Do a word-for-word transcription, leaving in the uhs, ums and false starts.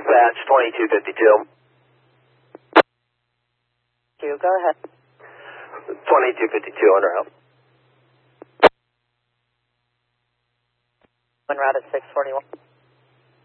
dispatch twenty-two fifty-two. Go ahead. twenty-two fifty-two on route. En route at six forty-one.